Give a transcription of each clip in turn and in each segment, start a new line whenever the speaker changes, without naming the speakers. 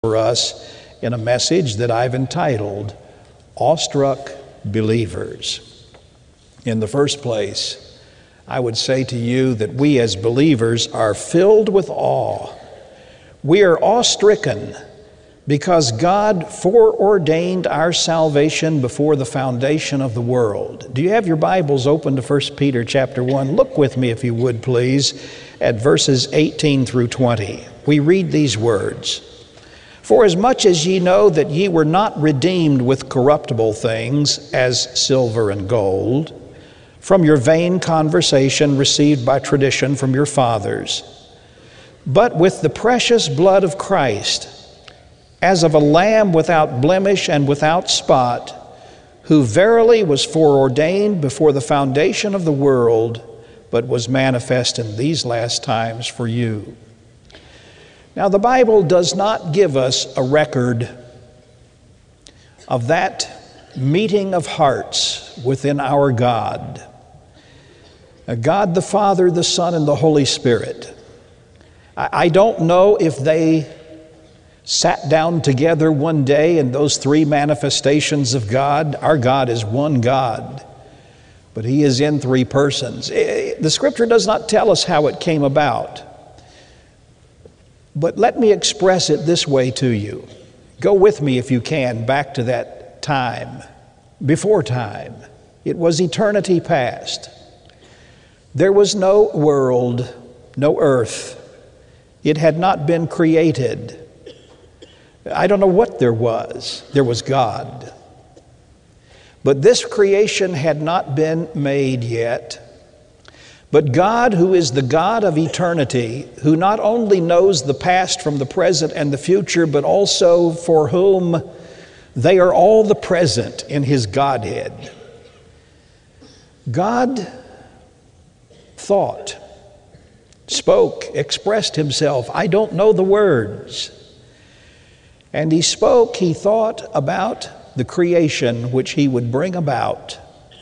for us in a message that I've entitled, Awestruck Believers. In the first place, I would say to you that we as believers are filled with awe. We are awe-stricken because God foreordained our salvation before the foundation of the world. Do you have your Bibles open to 1 Peter chapter 1? Look with me, if you would, please, at verses 18 through 20. We read these words. For as much as ye know that ye were not redeemed with corruptible things, as silver and gold, from your vain conversation received by tradition from your fathers, but with the precious blood of Christ, as of a lamb without blemish and without spot, who verily was foreordained before the foundation of the world, but was manifest in these last times for you. Now, the Bible does not give us a record of that meeting of hearts within our God. God the Father, the Son, and the Holy Spirit. I don't know if they sat down together one day in those three manifestations of God. Our God is one God, but He is in three persons. The Scripture does not tell us how it came about. But let me express it this way to you. Go with me, if you can, back to that time, before time. It was eternity past. There was no world, no earth. It had not been created. I don't know what there was. There was God. But this creation had not been made yet. But God, who is the God of eternity, who not only knows the past from the present and the future, but also for whom they are all the present in His Godhead, God thought, spoke, expressed Himself. I don't know the words. And He spoke, He thought about the creation which He would bring about.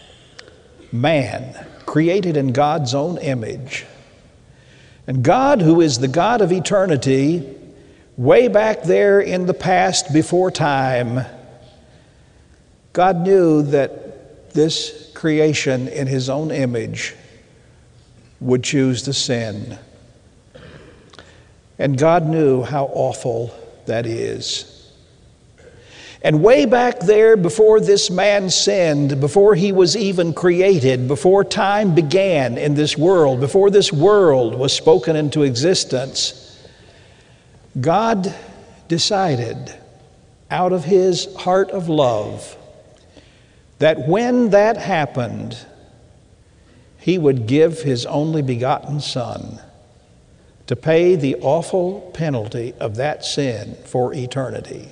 Man, created in God's own image. And God, who is the God of eternity, way back there in the past before time, God knew that this creation in His own image would choose to sin. And God knew how awful that is. And way back there, before this man sinned, before he was even created, before time began in this world, before this world was spoken into existence, God decided out of His heart of love that when that happened, He would give His only begotten Son to pay the awful penalty of that sin for eternity.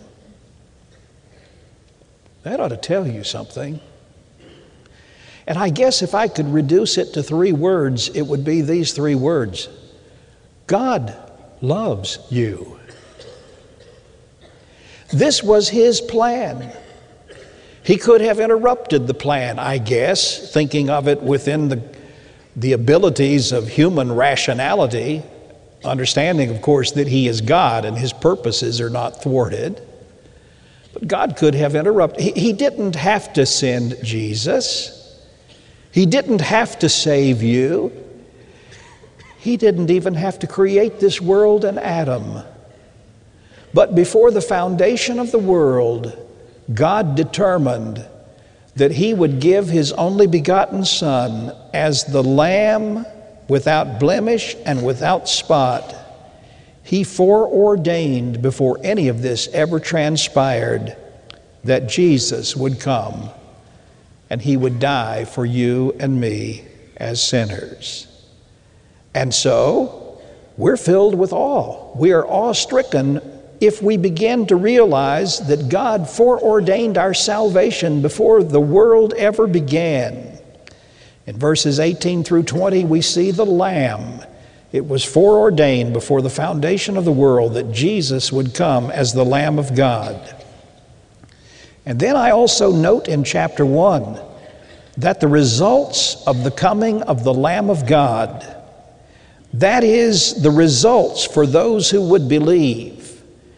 That ought to tell you something. And I guess if I could reduce it to three words, it would be these three words. God loves you. This was His plan. He could have interrupted the plan, I guess, thinking of it within the abilities of human rationality, understanding, of course, that He is God and His purposes are not thwarted. But God could have interrupted. He didn't have to send Jesus. He didn't have to save you. He didn't even have to create this world and Adam. But before the foundation of the world, God determined that He would give His only begotten Son as the Lamb without blemish and without spot. He foreordained before any of this ever transpired that Jesus would come and He would die for you and me as sinners. And so we're filled with awe. We are awe-stricken if we begin to realize that God foreordained our salvation before the world ever began. In verses 18 through 20, we see the Lamb. It was foreordained before the foundation of the world that Jesus would come as the Lamb of God. And then I also note in chapter 1 that the results of the coming of the Lamb of God, that is, the results for those who would believe,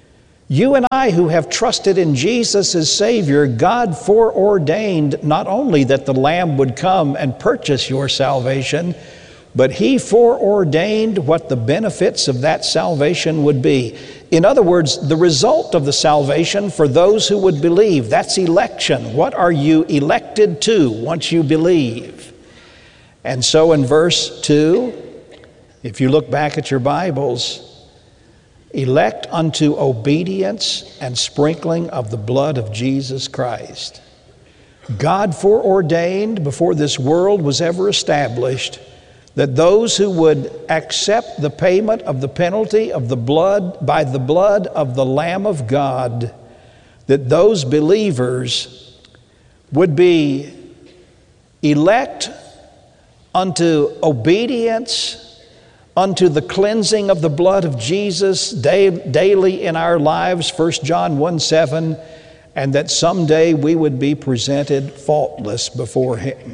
You and I who have trusted in Jesus as Savior, God foreordained not only that the Lamb would come and purchase your salvation, but He foreordained what the benefits of that salvation would be. In other words, the result of the salvation for those who would believe. That's election. What are you elected to once you believe? And so in verse 2, if you look back at your Bibles, elect unto obedience and sprinkling of the blood of Jesus Christ. God foreordained before this world was ever established that those who would accept the payment of the penalty of the blood by the blood of the Lamb of God, that those believers would be elect unto obedience, unto the cleansing of the blood of Jesus daily in our lives, 1 John 1:7, and that someday we would be presented faultless before Him.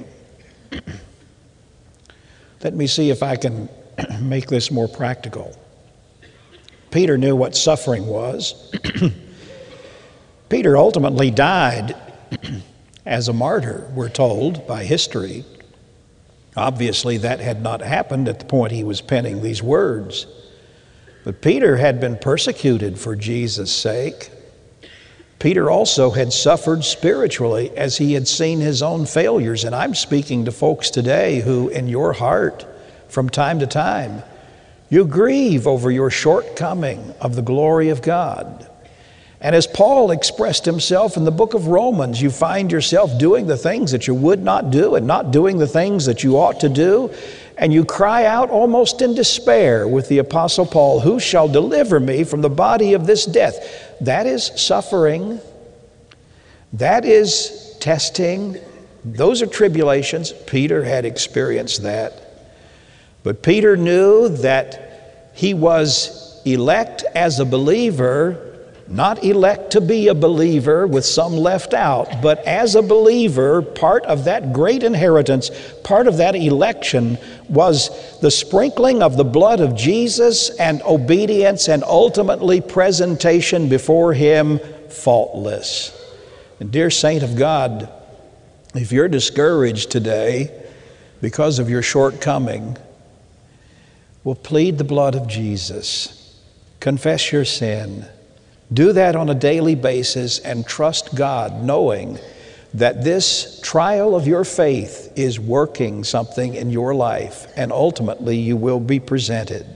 Let me see if I can make this more practical. Peter knew what suffering was. Peter ultimately died as a martyr, we're told, by history. Obviously, that had not happened at the point he was penning these words. But Peter had been persecuted for Jesus' sake. Peter also had suffered spiritually as he had seen his own failures. And I'm speaking to folks today who, in your heart, from time to time, you grieve over your shortcoming of the glory of God. And as Paul expressed himself in the book of Romans, you find yourself doing the things that you would not do and not doing the things that you ought to do. And you cry out almost in despair with the Apostle Paul, "Who shall deliver me from the body of this death?" That is suffering. That is testing. Those are tribulations. Peter had experienced that. But Peter knew that he was elect as a believer, not elect to be a believer with some left out, but as a believer, part of that great inheritance, part of that election was the sprinkling of the blood of Jesus and obedience and ultimately presentation before Him faultless. And dear saint of God, if you're discouraged today because of your shortcoming, well, plead the blood of Jesus. Confess your sin. Do that on a daily basis and trust God, knowing that this trial of your faith is working something in your life, and ultimately you will be presented.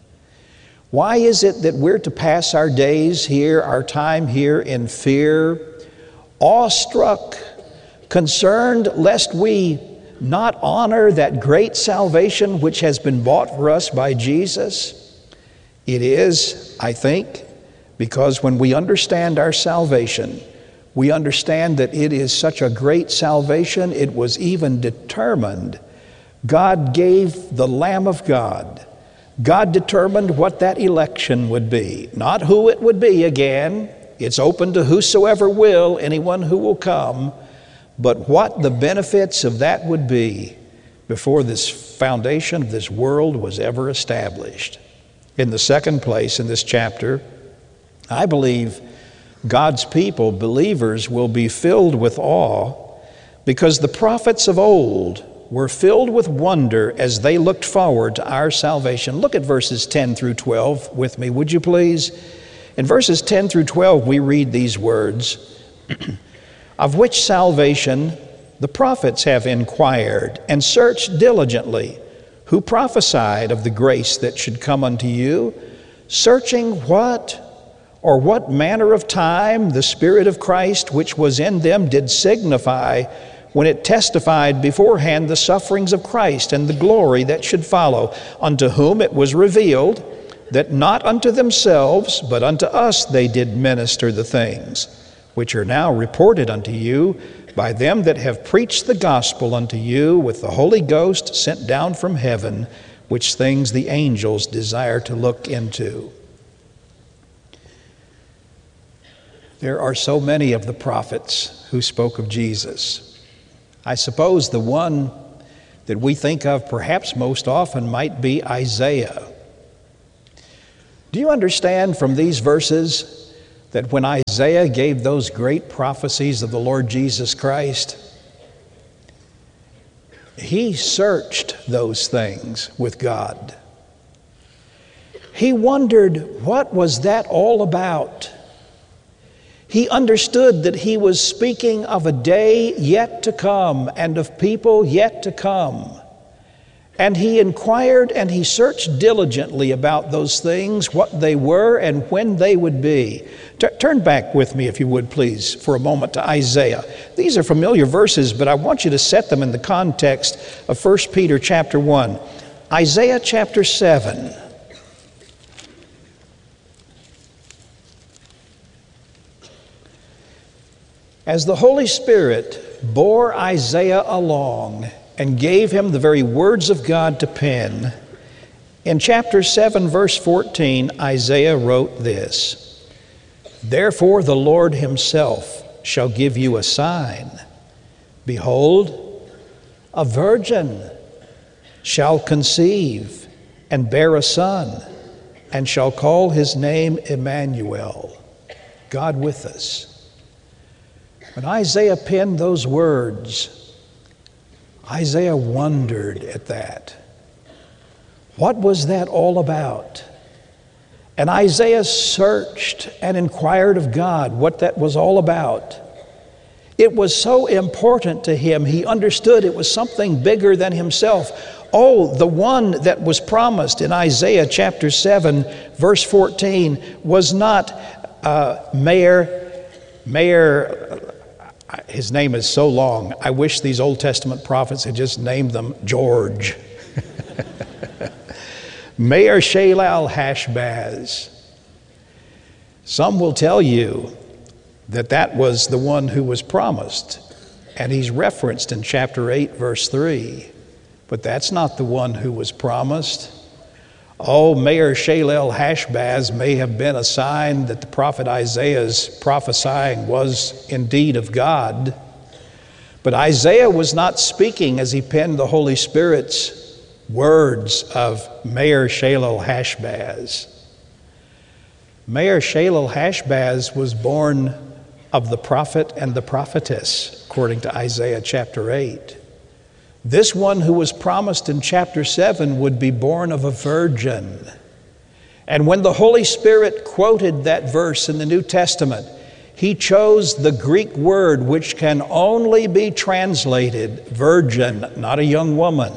Why is it that we're to pass our days here, our time here in fear, awestruck, concerned lest we not honor that great salvation which has been bought for us by Jesus? It is, I think, because when we understand our salvation, we understand that it is such a great salvation, it was even determined. God gave the Lamb of God. God determined what that election would be, not who it would be again. It's open to whosoever will, anyone who will come, but what the benefits of that would be before this foundation of this world was ever established. In the second place in this chapter, I believe God's people, believers, will be filled with awe because the prophets of old were filled with wonder as they looked forward to our salvation. Look at verses 10 through 12 with me, would you please? In verses 10 through 12, we read these words, "Of which salvation the prophets have inquired and searched diligently, who prophesied of the grace that should come unto you, searching what manner of time the Spirit of Christ which was in them did signify when it testified beforehand the sufferings of Christ and the glory that should follow, unto whom it was revealed that not unto themselves but unto us they did minister the things which are now reported unto you by them that have preached the gospel unto you with the Holy Ghost sent down from heaven, which things the angels desire to look into." There are so many of the prophets who spoke of Jesus. I suppose the one that we think of perhaps most often might be Isaiah. Do you understand from these verses that when Isaiah gave those great prophecies of the Lord Jesus Christ, he searched those things with God. He wondered, what was that all about? He understood that he was speaking of a day yet to come and of people yet to come. And he inquired and he searched diligently about those things, what they were and when they would be. Turn back with me, if you would, please, for a moment to Isaiah. These are familiar verses, but I want you to set them in the context of 1 Peter chapter 1. Isaiah chapter 7. As the Holy Spirit bore Isaiah along and gave him the very words of God to pen, in chapter 7, verse 14, Isaiah wrote this: "Therefore the Lord himself shall give you a sign. Behold, a virgin shall conceive and bear a son, and shall call his name Emmanuel," God with us. When Isaiah penned those words, Isaiah wondered at that. What was that all about? And Isaiah searched and inquired of God what that was all about. It was so important to him. He understood it was something bigger than himself. Oh, the one that was promised in Isaiah chapter 7, verse 14, was not his name is so long, I wish these Old Testament prophets had just named them George. Maher Shalal Hashbaz. Some will tell you that that was the one who was promised, and he's referenced in chapter 8, verse 3. But that's not the one who was promised. Oh, Maher Shalal Hashbaz may have been a sign that the prophet Isaiah's prophesying was indeed of God. But Isaiah was not speaking as he penned the Holy Spirit's words of Maher Shalal Hashbaz. Maher Shalal Hashbaz was born of the prophet and the prophetess, according to Isaiah chapter 8. This one who was promised in chapter 7 would be born of a virgin. And when the Holy Spirit quoted that verse in the New Testament, he chose the Greek word which can only be translated virgin, not a young woman.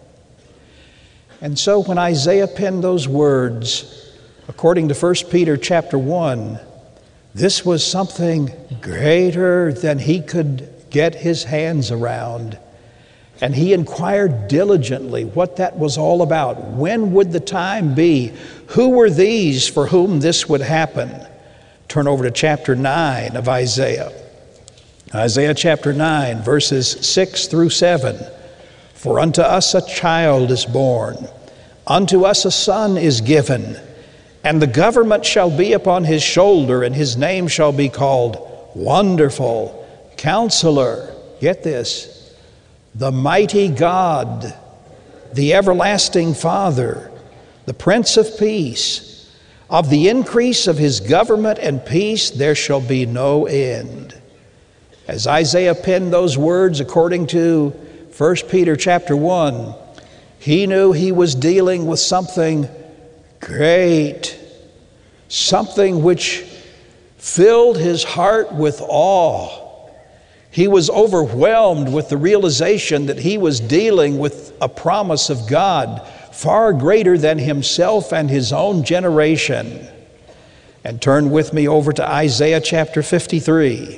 And so when Isaiah penned those words, according to 1 Peter chapter 1, this was something greater than he could get his hands around. And he inquired diligently what that was all about. When would the time be? Who were these for whom this would happen? Turn over to chapter 9 of Isaiah. Isaiah chapter 9, verses 6 through 7. "For unto us a child is born, unto us a son is given, and the government shall be upon his shoulder, and his name shall be called Wonderful, Counselor," get this, "the Mighty God, the Everlasting Father, the Prince of Peace. Of the increase of his government and peace there shall be no end." As Isaiah penned those words according to 1 Peter chapter 1, he knew he was dealing with something great, something which filled his heart with awe. He was overwhelmed with the realization that he was dealing with a promise of God far greater than himself and his own generation. And turn with me over to Isaiah chapter 53.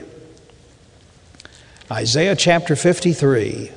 Isaiah chapter 53.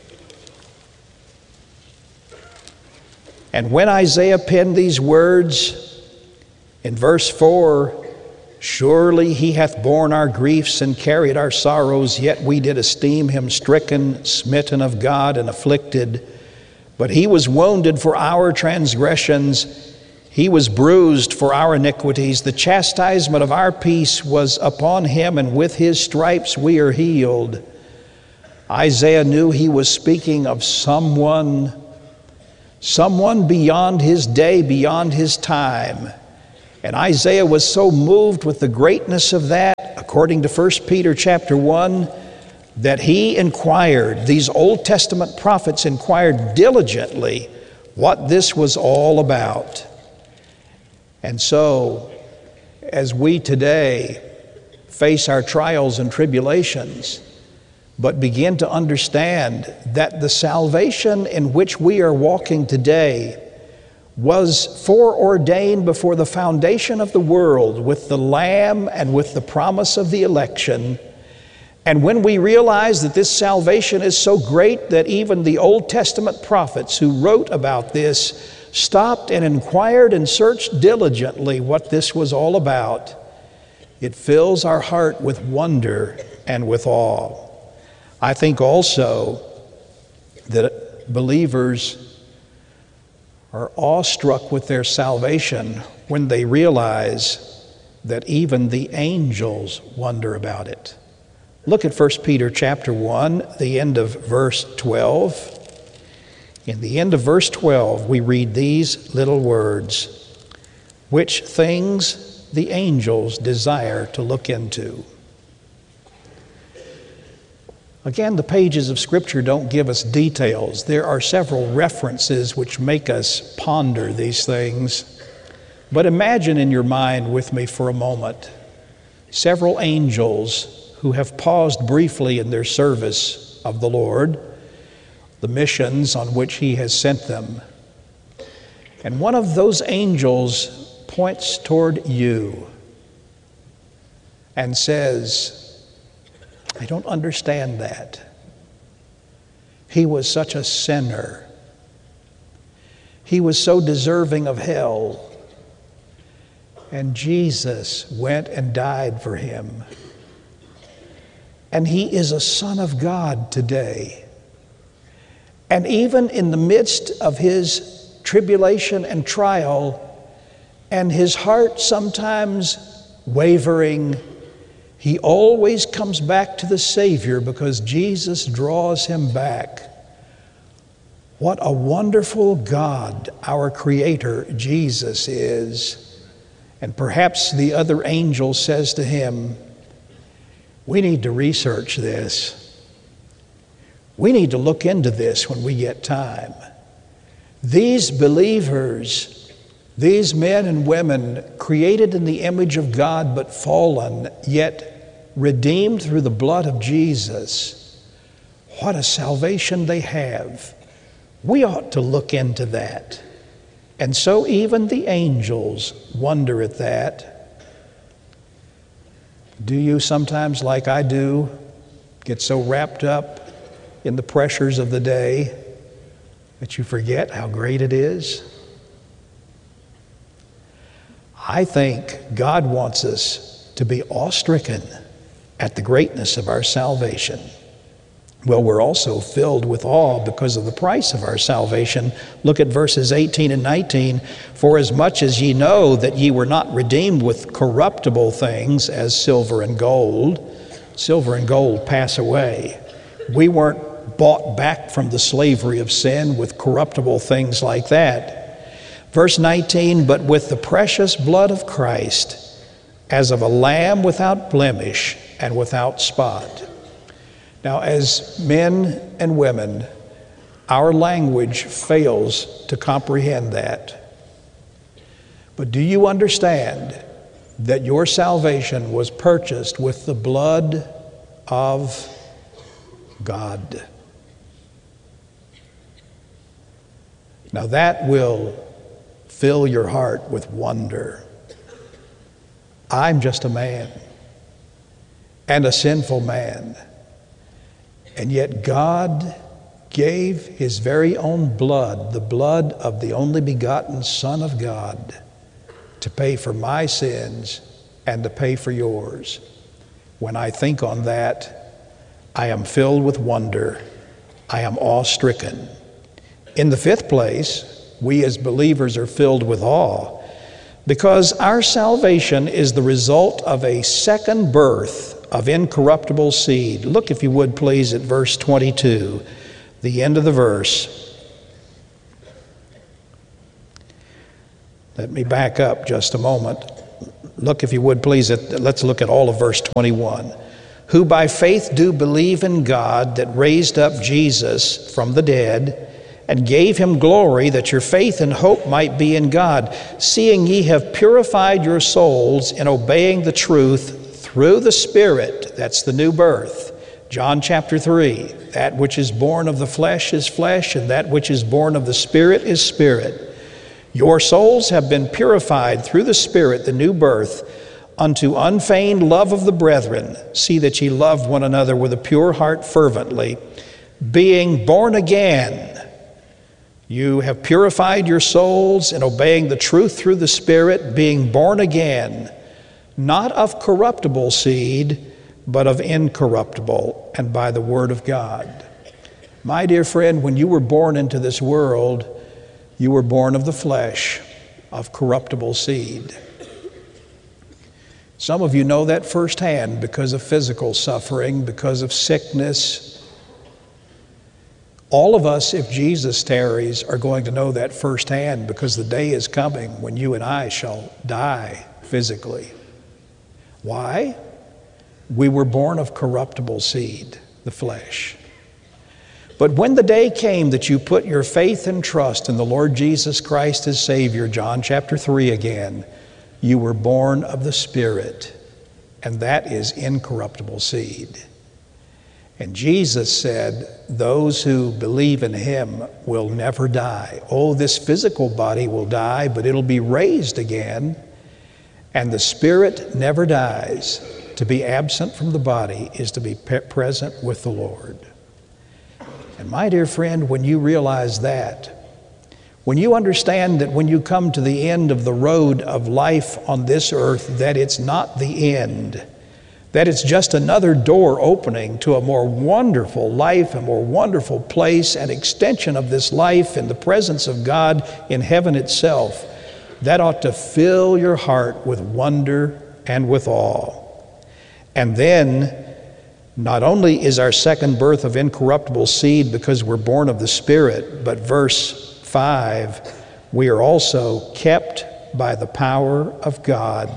And when Isaiah penned these words in verse 4, "Surely he hath borne our griefs and carried our sorrows, yet we did esteem him stricken, smitten of God, and afflicted. But he was wounded for our transgressions, he was bruised for our iniquities. The chastisement of our peace was upon him, and with his stripes we are healed." Isaiah knew he was speaking of someone beyond his day, beyond his time. And Isaiah was so moved with the greatness of that, according to 1 Peter chapter 1, that he inquired, these Old Testament prophets inquired diligently what this was all about. And so, as we today face our trials and tribulations, but begin to understand that the salvation in which we are walking today was foreordained before the foundation of the world with the Lamb and with the promise of the election. And when we realize that this salvation is so great that even the Old Testament prophets who wrote about this stopped and inquired and searched diligently what this was all about, it fills our heart with wonder and with awe. I think also that believers are awestruck with their salvation when they realize that even the angels wonder about it. Look at 1 Peter chapter 1, the end of verse 12. In the end of verse 12, we read these little words, which things the angels desire to look into. Again, the pages of Scripture don't give us details. There are several references which make us ponder these things. But imagine in your mind with me for a moment several angels who have paused briefly in their service of the Lord, the missions on which He has sent them. And one of those angels points toward you and says, I don't understand that. He was such a sinner. He was so deserving of hell. And Jesus went and died for him. And he is a Son of God today. And even in the midst of his tribulation and trial, and his heart sometimes wavering, he always comes back to the Savior because Jesus draws him back. What a wonderful God our Creator Jesus is. And perhaps the other angel says to him, we need to research this. We need to look into this when we get time. These believers, these men and women created in the image of God but fallen, yet redeemed through the blood of Jesus, what a salvation they have. We ought to look into that. And so even the angels wonder at that. Do you sometimes, like I do, get so wrapped up in the pressures of the day that you forget how great it is? I think God wants us to be awe-stricken at the greatness of our salvation. Well, we're also filled with awe because of the price of our salvation. Look at verses 18 and 19. For as much as ye know that ye were not redeemed with corruptible things as silver and gold pass away. We weren't bought back from the slavery of sin with corruptible things like that. Verse 19, but with the precious blood of Christ, as of a lamb without blemish and without spot. Now, as men and women, our language fails to comprehend that. But do you understand that your salvation was purchased with the blood of God? Now that will fill your heart with wonder. I'm just a man and a sinful man. And yet God gave His very own blood, the blood of the only begotten Son of God, to pay for my sins and to pay for yours. When I think on that, I am filled with wonder. I am awe-stricken. In the fifth place, we as believers are filled with awe because our salvation is the result of a second birth of incorruptible seed. Look, if you would please, at verse 22, the end of the verse. Let me back up just a moment. Look, if you would, please, let's look at all of verse 21. Who by faith do believe in God that raised up Jesus from the dead and gave him glory, that your faith and hope might be in God, seeing ye have purified your souls in obeying the truth through the Spirit. That's the new birth. John chapter 3, that which is born of the flesh is flesh, and that which is born of the Spirit is spirit. Your souls have been purified through the Spirit, the new birth, unto unfeigned love of the brethren. See that ye love one another with a pure heart fervently, being born again. You have purified your souls in obeying the truth through the Spirit, being born again, not of corruptible seed, but of incorruptible, and by the word of God. My dear friend, when you were born into this world, you were born of the flesh, of corruptible seed. Some of you know that firsthand because of physical suffering, because of sickness. All of us, if Jesus tarries, are going to know that firsthand, because the day is coming when you and I shall die physically. Why? We were born of corruptible seed, the flesh. But when the day came that you put your faith and trust in the Lord Jesus Christ as Savior, John chapter 3 again, you were born of the Spirit, and that is incorruptible seed. And Jesus said, those who believe in him will never die. Oh, this physical body will die, but it'll be raised again. And the Spirit never dies. To be absent from the body is to be present with the Lord. And my dear friend, when you realize that, when you understand that when you come to the end of the road of life on this earth, that it's not the end, that it's just another door opening to a more wonderful life, a more wonderful place, an extension of this life in the presence of God in heaven itself, that ought to fill your heart with wonder and with awe. And then, not only is our second birth of incorruptible seed because we're born of the Spirit, but verse 5, we are also kept by the power of God.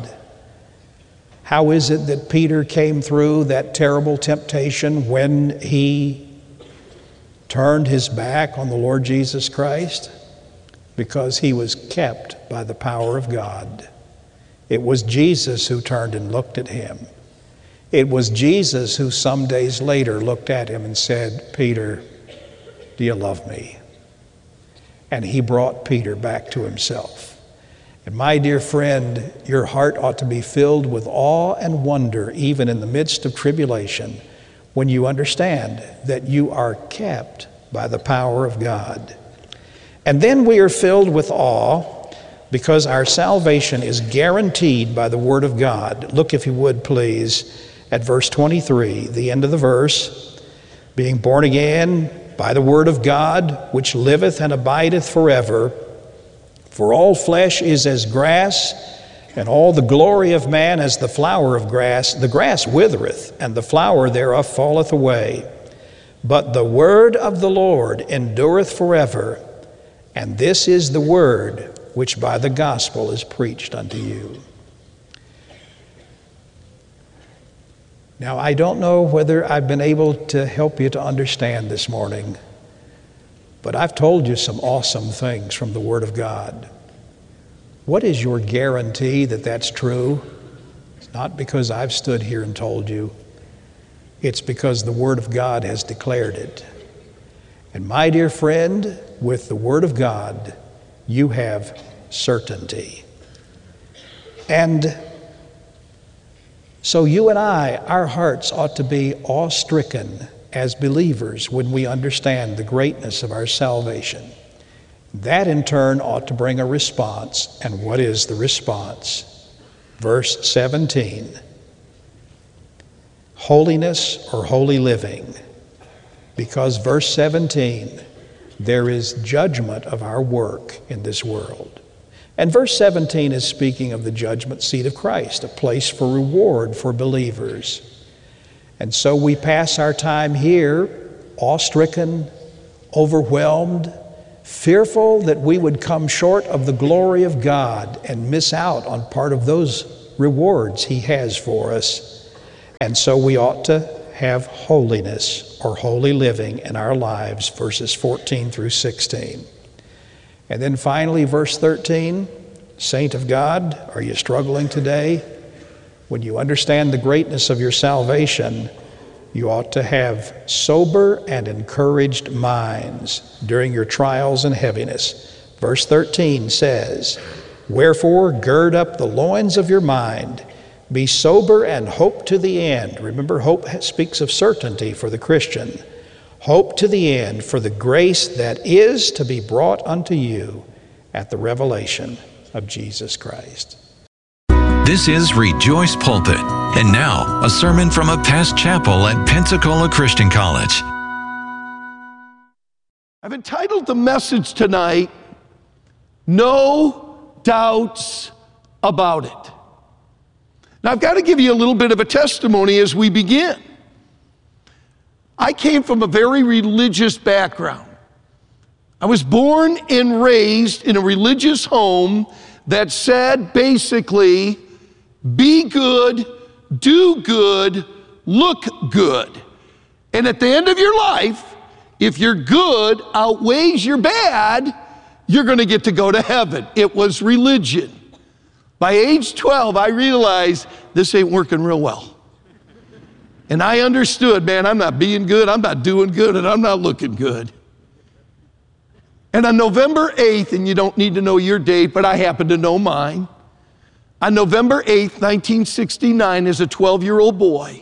How is it that Peter came through that terrible temptation when he turned his back on the Lord Jesus Christ? Because he was kept by the power of God. It was Jesus who turned and looked at him. It was Jesus who some days later looked at him and said, Peter, do you love me? And he brought Peter back to himself. And my dear friend, your heart ought to be filled with awe and wonder, even in the midst of tribulation, when you understand that you are kept by the power of God. And then we are filled with awe because our salvation is guaranteed by the Word of God. Look, if you would, please, at verse 23, the end of the verse, being born again by the word of God, which liveth and abideth forever. For all flesh is as grass, and all the glory of man as the flower of grass. The grass withereth, and the flower thereof falleth away. But the word of the Lord endureth forever, and this is the word which by the gospel is preached unto you. Now, I don't know whether I've been able to help you to understand this morning, but I've told you some awesome things from the Word of God. What is your guarantee that that's true? It's not because I've stood here and told you. It's because the Word of God has declared it. And my dear friend, with the Word of God, you have certainty. And so you and I, our hearts ought to be awe-stricken as believers when we understand the greatness of our salvation. That in turn ought to bring a response. And what is the response? Verse 17, holiness or holy living. Because verse 17, there is judgment of our work in this world. And verse 17 is speaking of the judgment seat of Christ, a place for reward for believers. And so we pass our time here, awe-stricken, overwhelmed, fearful that we would come short of the glory of God and miss out on part of those rewards He has for us. And so we ought to have holiness or holy living in our lives, verses 14 through 16. And then finally, verse 13, saint of God, are you struggling today? When you understand the greatness of your salvation, you ought to have sober and encouraged minds during your trials and heaviness. Verse 13 says, wherefore gird up the loins of your mind, be sober and hope to the end. Remember, hope speaks of certainty for the Christian. Hope to the end for the grace that is to be brought unto you at the revelation of Jesus Christ.
This is Rejoice Pulpit. And now, a sermon from a past chapel at Pensacola Christian College.
I've entitled the message tonight, No Doubts About It. Now, I've got to give you a little bit of a testimony as we begin. I came from a very religious background. I was born and raised in a religious home that said basically, be good, do good, look good. And at the end of your life, if your good outweighs your bad, you're going to get to go to heaven. It was religion. By age 12, I realized this ain't working real well. And I understood, man, I'm not being good, I'm not doing good, and I'm not looking good. And on November 8th, and you don't need to know your date, but I happen to know mine, on November 8th, 1969, as a 12-year-old boy,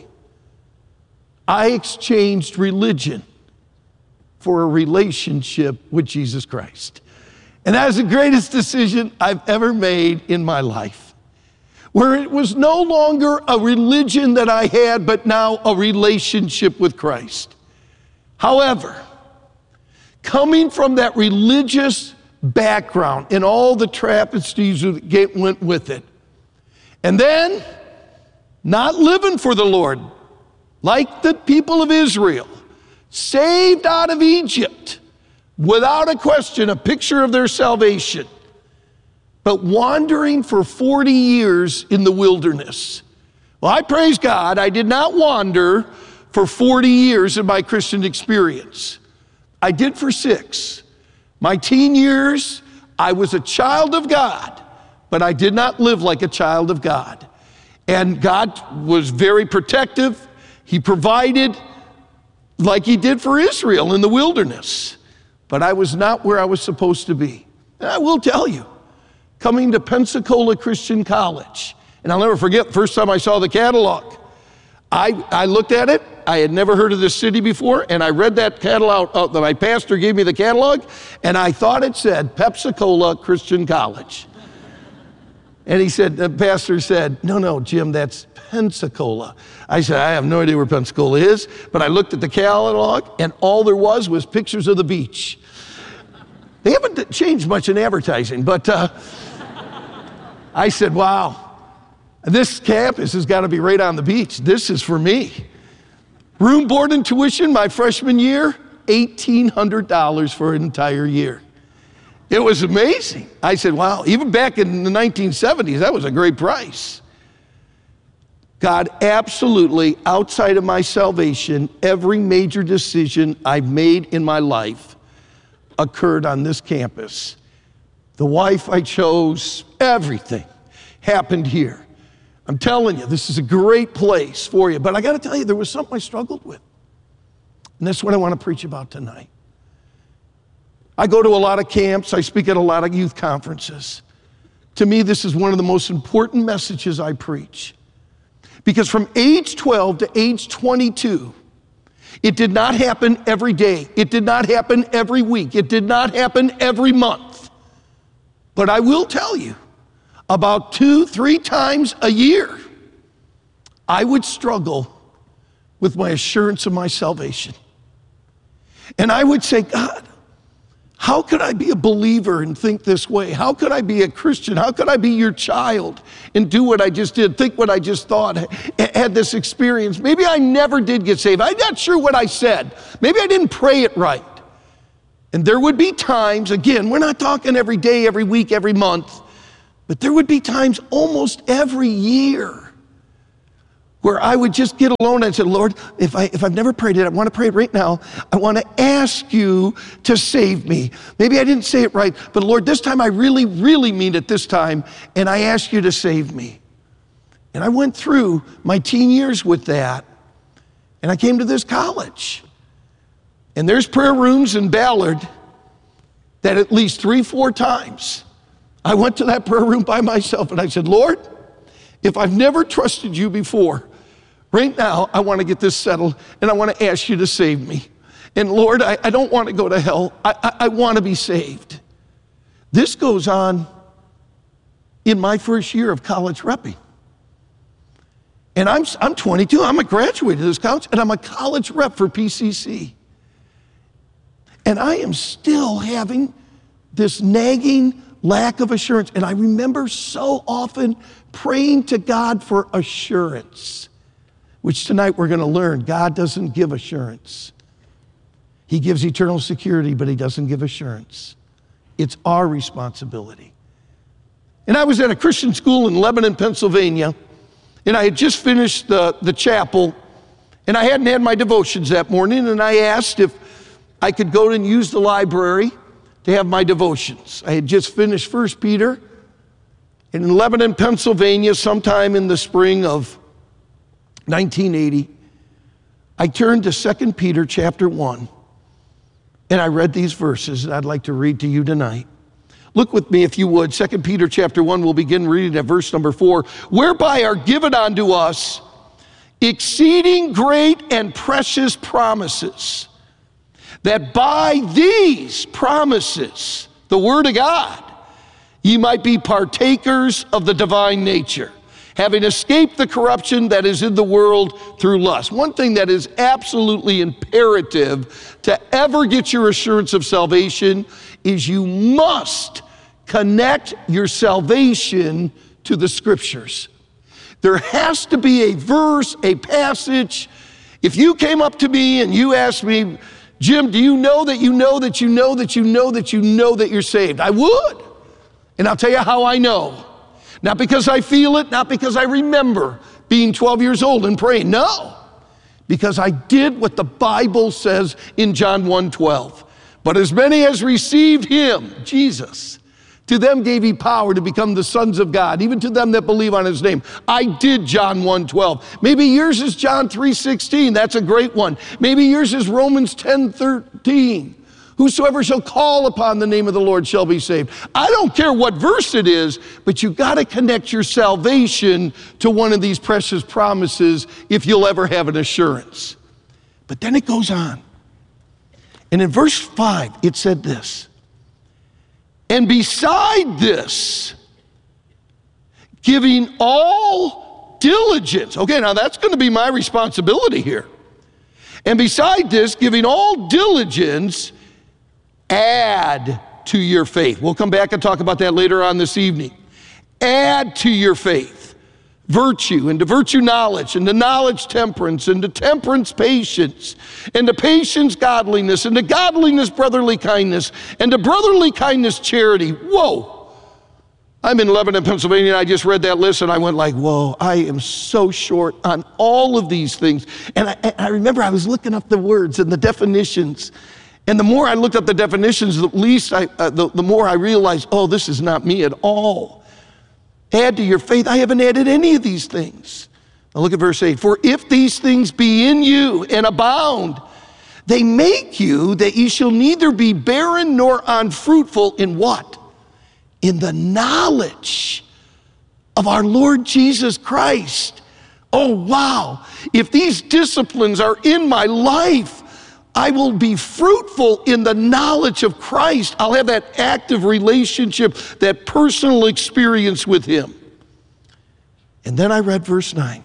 I exchanged religion for a relationship with Jesus Christ. And that was the greatest decision I've ever made in my life, where it was no longer a religion that I had, but now a relationship with Christ. However, coming from that religious background and all the travesties that went with it, and then not living for the Lord, like the people of Israel, saved out of Egypt, without a question, a picture of their salvation, but wandering for 40 years in the wilderness. Well, I praise God, I did not wander for 40 years in my Christian experience. I did for 6. My teen years, I was a child of God, but I did not live like a child of God. And God was very protective. He provided like He did for Israel in the wilderness. But I was not where I was supposed to be. And I will tell you, coming to Pensacola Christian College, and I'll never forget the first time I saw the catalog. I looked at it, I had never heard of this city before, and I read that catalog, my pastor gave me the catalog, and I thought it said Pensacola Christian College. And he said, the pastor said, no, Jim, that's Pensacola. I said, I have no idea where Pensacola is, but I looked at the catalog, and all there was pictures of the beach. They haven't changed much in advertising, but I said, wow, this campus has got to be right on the beach. This is for me. Room, board, and tuition my freshman year, $1,800 for an entire year. It was amazing. I said, wow, even back in the 1970s, that was a great price. God, absolutely, outside of my salvation, every major decision I've made in my life occurred on this campus. The wife I chose, everything happened here. I'm telling you, this is a great place for you. But I got to tell you, there was something I struggled with. And that's what I want to preach about tonight. I go to a lot of camps. I speak at a lot of youth conferences. To me, this is one of the most important messages I preach. Because from age 12 to age 22, it did not happen every day. It did not happen every week. It did not happen every month. But I will tell you, about 2-3 times a year, I would struggle with my assurance of my salvation. And I would say, God, how could I be a believer and think this way? How could I be a Christian? How could I be your child and do what I just did, think what I just thought, had this experience? Maybe I never did get saved. I'm not sure what I said. Maybe I didn't pray it right. And there would be times, again, we're not talking every day, every week, every month, But there would be times almost every year where I would just get alone and say, Lord, if I've never prayed it, I want to pray it right now. I want to ask you to save me. Maybe I didn't say it right, but Lord, this time I really, really mean it this time, and I ask you to save me. And I went through my teen years with that, and I came to this college. And there's prayer rooms in Ballard that at least 3-4 times I went to that prayer room by myself and I said, Lord, if I've never trusted you before, right now I want to get this settled and I want to ask you to save me. And Lord, I don't want to go to hell. I want to be saved. This goes on in my first year of college repping. And I'm 22, I'm a graduate of this college, and I'm a college rep for PCC. And I am still having this nagging lack of assurance. And I remember so often praying to God for assurance, which tonight we're going to learn God doesn't give assurance. He gives eternal security, but he doesn't give assurance. It's our responsibility. And I was at a Christian school in Lebanon, Pennsylvania, and I had just finished the chapel, and I hadn't had my devotions that morning, and I asked if I could go and use the library to have my devotions. I had just finished 1 Peter, and in Lebanon, Pennsylvania, sometime in the spring of 1980, I turned to 2 Peter chapter 1, and I read these verses that I'd like to read to you tonight. Look with me, if you would. 2 Peter chapter 1, we'll begin reading at verse number 4. Whereby are given unto us exceeding great and precious promises, that by these promises, the word of God, ye might be partakers of the divine nature, having escaped the corruption that is in the world through lust. One thing that is absolutely imperative to ever get your assurance of salvation is you must connect your salvation to the scriptures. There has to be a verse, a passage. If you came up to me and you asked me, Jim, do you know that you know that you know that you know that you know that you're saved? I would. And I'll tell you how I know. Not because I feel it, not because I remember being 12 years old and praying. No, because I did what the Bible says in John 1:12. But as many as received him, Jesus, to them gave he power to become the sons of God, even to them that believe on his name. I did John 1:12. Maybe yours is John 3:16. That's a great one. Maybe yours is Romans 10:13. Whosoever shall call upon the name of the Lord shall be saved. I don't care what verse it is, but you got to connect your salvation to one of these precious promises if you'll ever have an assurance. But then it goes on. And in verse 5, it said this, and beside this, giving all diligence. Okay, now that's going to be my responsibility here. And beside this, giving all diligence, add to your faith. We'll come back and talk about that later on this evening. Add to your faith virtue, and to virtue knowledge, and to knowledge temperance, and to temperance patience, and to patience godliness, and to godliness brotherly kindness, and to brotherly kindness charity. Whoa! I'm in Lebanon, Pennsylvania, and I just read that list and I went like, whoa, I am so short on all of these things. And I remember I was looking up the words and the definitions. And the more I looked up the definitions, the more I realized, oh, this is not me at all. Add to your faith. I haven't added any of these things. Now look at verse 8. For if these things be in you and abound, they make you that ye shall neither be barren nor unfruitful in what? In the knowledge of our Lord Jesus Christ. Oh, wow. If these disciplines are in my life, I will be fruitful in the knowledge of Christ. I'll have that active relationship, that personal experience with him. And then I read verse 9.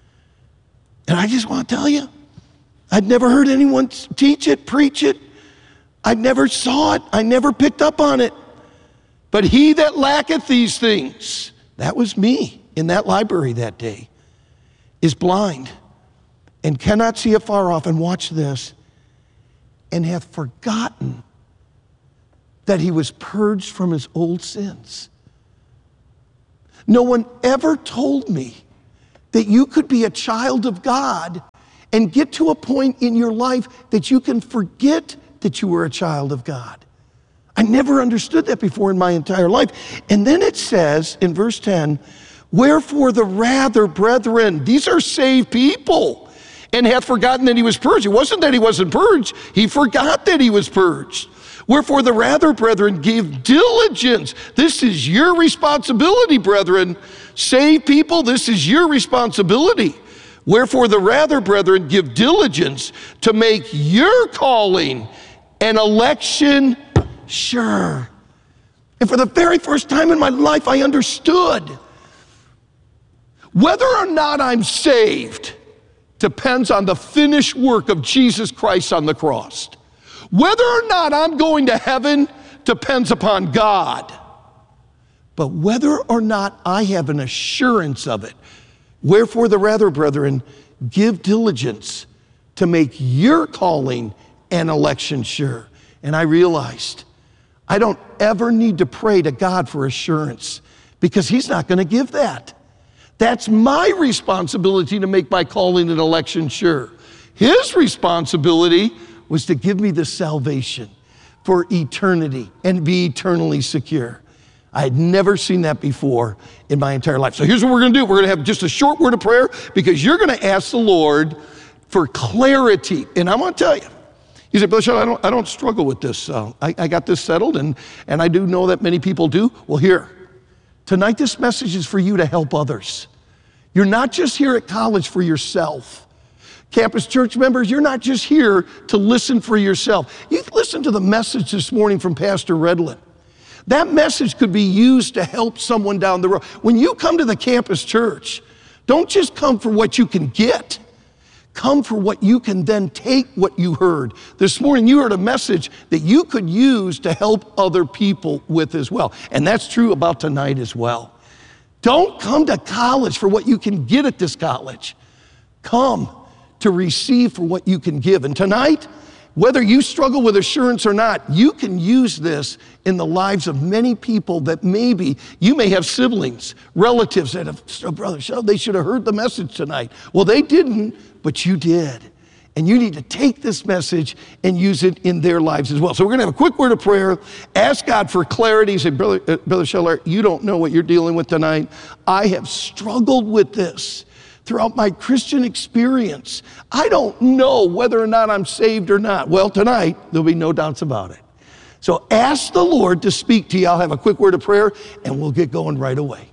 And I just want to tell you, I'd never heard anyone teach it, preach it. I never saw it. I never picked up on it. But he that lacketh these things, that was me in that library that day, is blind and cannot see afar off. And watch this. And hath forgotten that he was purged from his old sins. No one ever told me that you could be a child of God and get to a point in your life that you can forget that you were a child of God. I never understood that before in my entire life. And then it says in verse 10, wherefore the rather, brethren, these are saved people, and hath forgotten that he was purged. It wasn't that he wasn't purged, he forgot that he was purged. Wherefore the rather, brethren, give diligence. This is your responsibility, brethren. Saved people, this is your responsibility. Wherefore the rather, brethren, give diligence to make your calling and election sure. And for the very first time in my life, I understood whether or not I'm saved depends on the finished work of Jesus Christ on the cross. Whether or not I'm going to heaven depends upon God. But whether or not I have an assurance of it, wherefore the rather, brethren, give diligence to make your calling and election sure. And I realized I don't ever need to pray to God for assurance because he's not going to give that. That's my responsibility to make my calling and election sure. His responsibility was to give me the salvation for eternity and be eternally secure. I had never seen that before in my entire life. So here's what we're going to do. We're going to have just a short word of prayer because you're going to ask the Lord for clarity. And I'm going to tell you, you say, Brother Scheller, I don't struggle with this. I got this settled, and I do know that many people do. Well, here, tonight this message is for you to help others. You're not just here at college for yourself. Campus church members, you're not just here to listen for yourself. You listened to the message this morning from Pastor Redlin. That message could be used to help someone down the road. When you come to the campus church, don't just come for what you can get. Come for what you can then take what you heard. This morning you heard a message that you could use to help other people with as well. And that's true about tonight as well. Don't come to college for what you can get at this college. Come to receive for what you can give. And tonight, whether you struggle with assurance or not, you can use this in the lives of many people that maybe you may have siblings, relatives that have, oh, Brother Scheller, they should have heard the message tonight. Well, they didn't, but you did. And you need to take this message and use it in their lives as well. So we're going to have a quick word of prayer. Ask God for clarity. Say, Brother Scheller, you don't know what you're dealing with tonight. I have struggled with this throughout my Christian experience. I don't know whether or not I'm saved or not. Well, tonight, there'll be no doubts about it. So ask the Lord to speak to you. I'll have a quick word of prayer, and we'll get going right away.